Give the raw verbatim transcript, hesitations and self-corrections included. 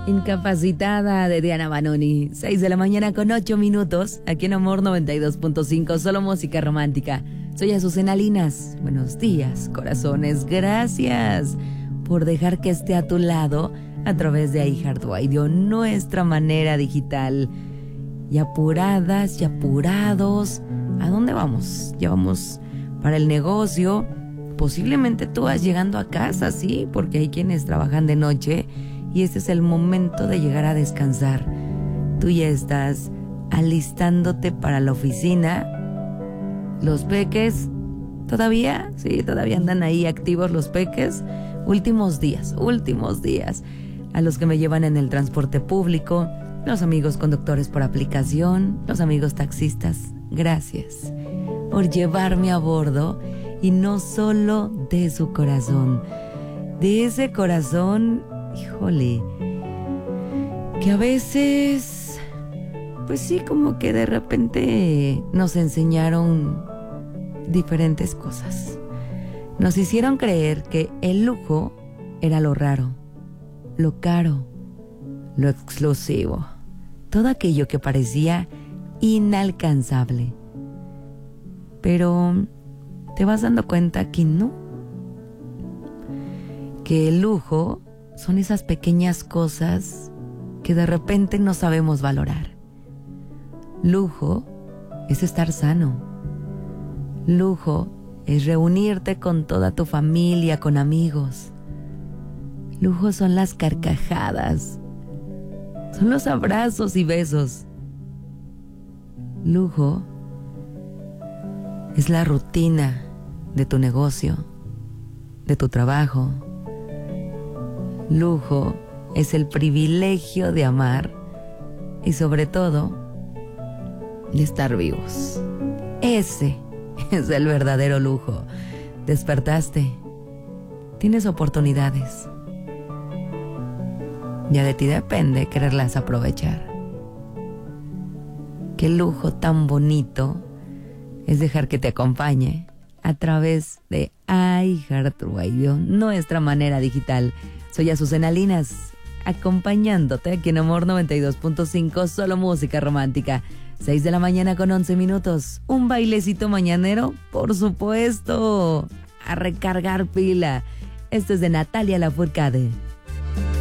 Incapacitada de Diana Banoni. seis de la mañana con ocho minutos. Aquí en Amor noventa y dos punto cinco. Solo música romántica. Soy Azucena Linas. Buenos días, corazones. Gracias por dejar que esté a tu lado a través de iHeartRadio, nuestra manera digital. Y apuradas y apurados. ¿A dónde vamos? Ya vamos para el negocio. Posiblemente tú vas llegando a casa, sí, porque hay quienes trabajan de noche. Y este es el momento de llegar a descansar. Tú ya estás alistándote para la oficina. Los peques, ¿todavía? Sí, todavía andan ahí activos los peques. Últimos días, últimos días. A los que me llevan en el transporte público, los amigos conductores por aplicación, los amigos taxistas, gracias por llevarme a bordo. Y no solo de su corazón, de ese corazón... Híjole, que a veces, pues sí, como que de repente nos enseñaron diferentes cosas. Nos hicieron creer que el lujo era lo raro, lo caro, lo exclusivo, todo aquello que parecía inalcanzable. Pero te vas dando cuenta que no, que el lujo son esas pequeñas cosas que de repente no sabemos valorar. Lujo es estar sano. Lujo es reunirte con toda tu familia, con amigos. Lujo son las carcajadas. Son los abrazos y besos. Lujo es la rutina de tu negocio, de tu trabajo. Lujo es el privilegio de amar y sobre todo de estar vivos. Ese es el verdadero lujo. Despertaste, tienes oportunidades. Ya de ti depende quererlas aprovechar. Qué lujo tan bonito es dejar que te acompañe a través de iHeartRadio, nuestra manera digital. Soy Azucena Linas, acompañándote aquí en Amor noventa y dos punto cinco, solo música romántica. seis de la mañana con once minutos. Un bailecito mañanero, por supuesto. A recargar pila. Esto es de Natalia Lafourcade.